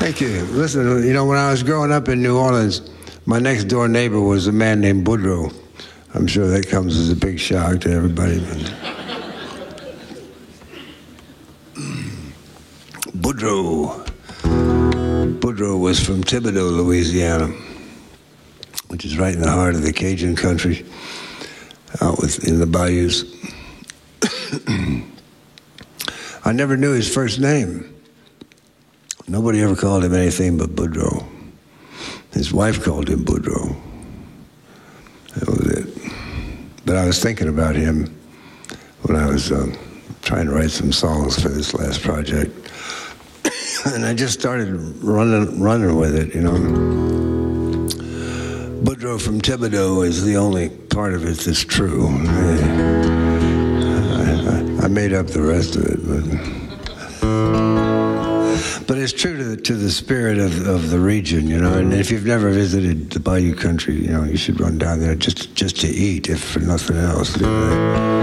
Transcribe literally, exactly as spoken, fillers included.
Thank you. Listen, you know, when I was growing up in New Orleans, my next door neighbor was a man named Boudreaux. I'm sure that comes as a big shock to everybody. Boudreaux. Boudreaux was from Thibodaux, Louisiana, which is right in the heart of the Cajun country, out with, in the bayous. I never knew his first name. Nobody ever called him anything but Boudreaux. His wife called him Boudreaux. That was it. But I was thinking about him when I was uh, trying to write some songs for this last project. And I just started running, running with it, you know. Boudreaux from Thibodaux is the only part of it that's true. I, I, I made up the rest of it, but... But it's true to the, to the spirit of, of the region, you know. And if you've never visited the Bayou country, you know, you should run down there just just to eat, if for nothing else. You know?